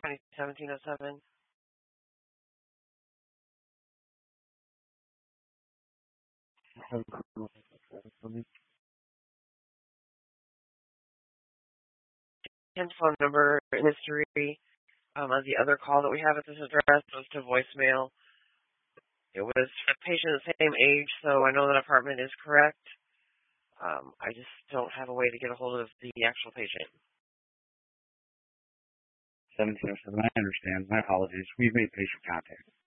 1707. Ken's phone number and history of the other call that we have at this address goes to voicemail. It was a patient the same age, so I know that apartment is correct. I just don't have a way to get a hold of the actual patient. 1707, I understand. My apologies. We've made patient contact.